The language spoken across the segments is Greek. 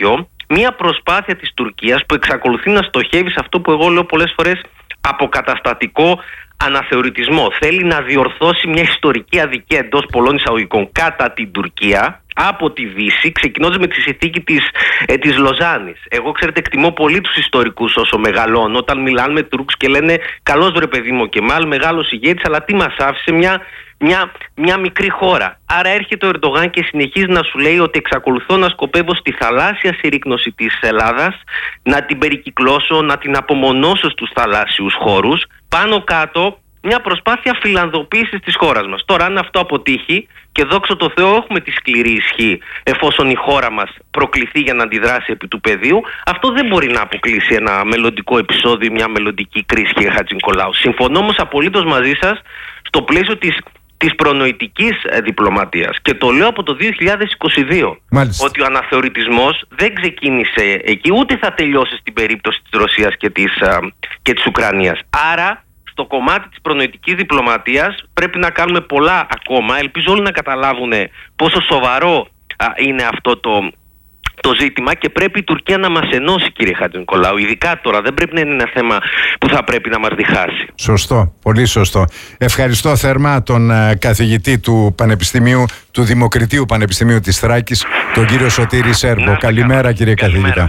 τέτοιο, μια προσπάθεια της Τουρκίας που εξακολουθεί να στοχεύει σε αυτό που εγώ λέω πολλές φορές αποκαταστατικό αναθεωρητισμό. Θέλει να διορθώσει μια ιστορική αδικία εντός πολλών εισαγωγικών κατά την Τουρκία από τη Δύση, ξεκινώντας με τη συνθήκη της Λοζάνης. Εγώ, ξέρετε, εκτιμώ πολύ τους ιστορικούς όσο μεγαλώνω, όταν μιλάνε με Τούρκους και λένε καλώς βρε παιδί μου και Κεμάλ, μεγάλος ηγέτης, αλλά τι μας άφησε, μια μικρή χώρα. Άρα έρχεται ο Ερντογάν και συνεχίζει να σου λέει ότι εξακολουθώ να σκοπεύω στη θαλάσσια συρρίκνωση της Ελλάδας, να την περικυκλώσω, να την απομονώσω στους θαλάσσιους χώρους, πάνω κάτω μια προσπάθεια φιλανδοποίησης της χώρας μας. Τώρα, αν αυτό αποτύχει, και δόξα τω Θεώ έχουμε τη σκληρή ισχύ, εφόσον η χώρα μας προκληθεί για να αντιδράσει επί του πεδίου, αυτό δεν μπορεί να αποκλείσει ένα μελλοντικό επεισόδιο, μια μελλοντική κρίση, κύριε Χατζηνικολάου. Συμφωνώ όμως απολύτως μαζί σας στο πλαίσιο της προνοητικής διπλωματίας. Και το λέω από το 2022. Μάλιστα. Ότι ο αναθεωρητισμός δεν ξεκίνησε εκεί, ούτε θα τελειώσει στην περίπτωση της Ρωσίας και της Ουκρανίας. Άρα, στο κομμάτι της προνοητικής διπλωματίας πρέπει να κάνουμε πολλά ακόμα. Ελπίζω όλοι να καταλάβουν πόσο σοβαρό είναι αυτό το ζήτημα και πρέπει η Τουρκία να μας ενώσει, κύριε Χατζηνικολάου. Ειδικά τώρα δεν πρέπει να είναι ένα θέμα που θα πρέπει να μας διχάσει. Σωστό, πολύ σωστό. Ευχαριστώ θερμά τον καθηγητή του Δημοκριτίου Πανεπιστημίου της Θράκης, τον κύριο Σωτήρη Σέρμπο. Καλημέρα, κύριε καθηγητά.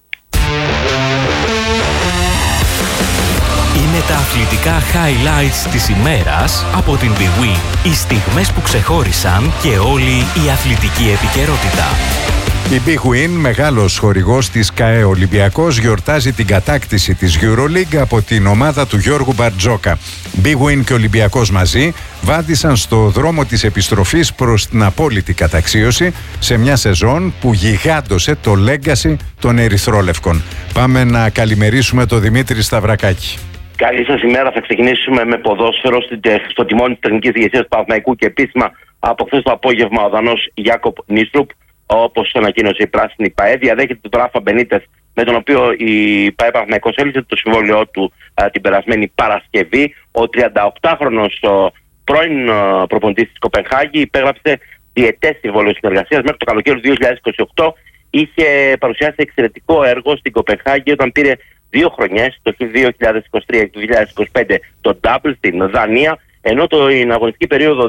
Είναι τα αθλητικά highlights της ημέρας από την bwin. Οι στιγμές που ξεχώρισαν και όλη η αθλητική επικαιρότητα. Η bwin, μεγάλος χορηγός της ΚΑΕ Ολυμπιακός, γιορτάζει την κατάκτηση της EuroLeague από την ομάδα του Γιώργου Μπαρτζόκα. bwin και Ολυμπιακός μαζί βάδισαν στο δρόμο της επιστροφής προς την απόλυτη καταξίωση σε μια σεζόν που γιγάντωσε το legacy των ερυθρόλευκων. Πάμε να καλημερίσουμε τον Δημήτρη Σταυρακάκη. Καλή σας ημέρα. Θα ξεκινήσουμε με ποδόσφαιρο στο τιμόνι της τεχνικής ηγεσίας του Παναθηναϊκού και επίσημα από χθες το απόγευμα ο Δανός Γιάκοπ Νίστρουπ, όπως ανακοίνωσε η πράσινη ΠΑΕ, διαδέχεται τον Ράφα Μπενίτες, με τον οποίο η ΠΑΕ Παναθηναϊκός έλυσε το συμβόλαιό του την περασμένη Παρασκευή. Ο 38χρονος πρώην προπονητής της Κοπενχάγη υπέγραψε διετές συμβόλαιο συνεργασίας μέχρι το καλοκαίρι του 2028. Είχε παρουσιάσει εξαιρετικό έργο στην Κοπενχάγη όταν πήρε 2 χρονιές, το 2023 και το 2025, το double στην Δανία, ενώ την αγωνιστική περίοδο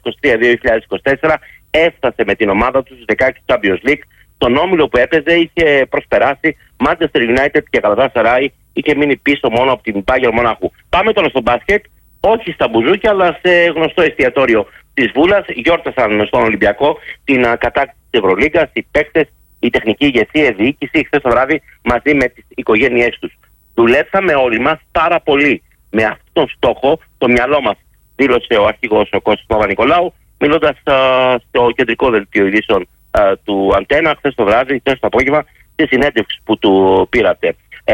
2023-2024 έφτασε με την ομάδα του στους 16 Champions League. Στον όμιλο που έπαιζε είχε προσπεράσει Manchester United και Galatasaray, είχε μείνει πίσω μόνο από την Bayern Μονάχου. Πάμε τώρα στο μπάσκετ, όχι στα μπουζούκια, αλλά σε γνωστό εστιατόριο της Βούλας. Γιόρτασαν στον Ολυμπιακό την κατάκτηση της Ευρωλίγκας οι παίκτες, η τεχνική ηγεσία, η διοίκηση, χθες το βράδυ μαζί με τις οικογένειές τους. Δουλέψαμε όλοι μας πάρα πολύ με αυτόν τον στόχο, το μυαλό μας, δήλωσε ο αρχηγός ο Κώστας Παπα-Νικολάου, μιλώντας στο κεντρικό δελτίο ειδήσεων του Αντένα χθες το βράδυ, χθες το απόγευμα, στη συνέντευξη που του πήρατε.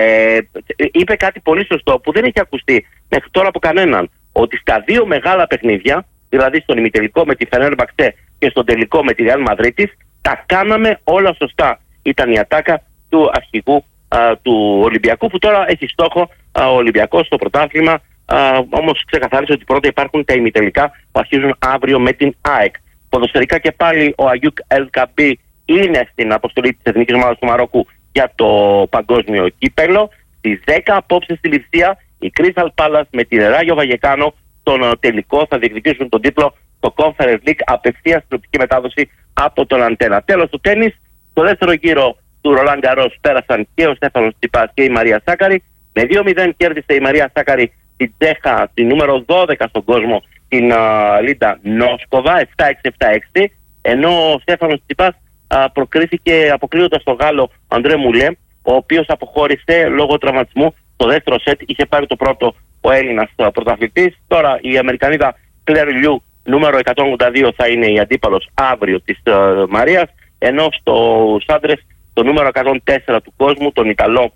Είπε κάτι πολύ σωστό που δεν έχει ακουστεί μέχρι τώρα από κανέναν, ότι στα 2 μεγάλα παιχνίδια, δηλαδή στον ημιτελικό με τη Φενέρμπαχτσε και στον τελικό με τη Ρεάλ Μαδρίτης, τα κάναμε όλα σωστά. Ήταν η ατάκα του αρχηγού του Ολυμπιακού, που τώρα έχει στόχο ο Ολυμπιακός στο πρωτάθλημα. Όμως ξεκαθάρισε ότι πρώτα υπάρχουν τα ημιτελικά που αρχίζουν αύριο με την ΑΕΚ. Ποδοσφαιρικά και πάλι ο Αγιούκ Ελκαμπή είναι στην αποστολή της Εθνικής Ομάδας του Μαρόκου για το παγκόσμιο κύπελο. Στις 10 απόψε στη Λιψία η Crystal Palace με την Ράγιο Βαγεκάνο στον τελικό θα διεκδικήσουν τον τίτλο στο Conference League απευθείας στην οπτική μετάδοση από τον Αντένα. Τέλος του τένις, στο δεύτερο γύρο του Ρολάν Γκαρός πέρασαν και ο Στέφανος Τσιπάς και η Μαρία Σάκαρη. Με 2-0 κέρδισε η Μαρία Σάκαρη την Τσέχα, την νούμερο 12 στον κόσμο, την Λίντα Νόσκοβα, 7-6-7-6, ενώ ο Στέφανος Τσιπάς προκρίθηκε αποκλείοντας τον Γάλλο Αντρέ Μουλέ, ο οποίος αποχώρησε λόγω τραυματισμού. Το δεύτερο σετ είχε πάρει το πρώτο ο Έλληνας πρωταθλητής. Τώρα η Αμερικανίδα Κλέρ Λιού, νούμερο 182, θα είναι η αντίπαλος αύριο της Μαρίας, ενώ στους άντρες το νούμερο 104 του κόσμου, τον Ιταλό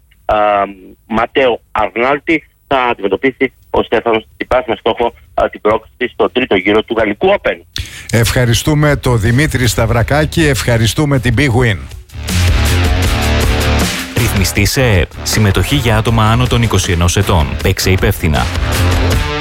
Ματέο Αρνάλτη, θα αντιμετωπίσει ο Στέφανος Τσιπάς με στόχο την πρόκληση στο τρίτο γύρο του Γαλλικού Open. Ευχαριστούμε τον Δημήτρη Σταυρακάκη, ευχαριστούμε την bwin. Ρυθμιστή σε ΕΕΠ. Συμμετοχή για άτομα άνω των 21 ετών. Παίξε υπεύθυνα.